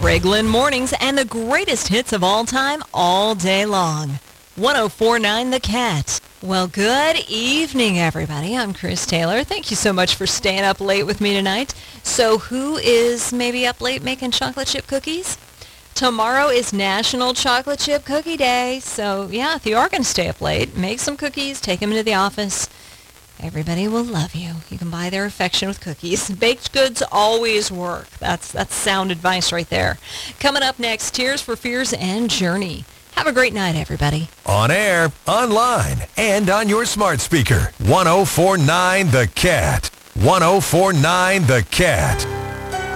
Greg Lynn Mornings and the greatest hits of all time all day long. 104.9 The Cat. Well, good evening, everybody. I'm Chris Taylor. Thank you so much for staying up late with me tonight. So who is maybe up late making chocolate chip cookies? Tomorrow is National Chocolate Chip Cookie Day. So, yeah, if you are going to stay up late, make some cookies, take them into the office. Everybody will love you. You can buy their affection with cookies. Baked goods always work. That's sound advice right there. Coming up next, Tears for Fears and Journey. Have a great night, everybody. On air, online, and on your smart speaker. 104.9 The Cat. 104.9 The Cat.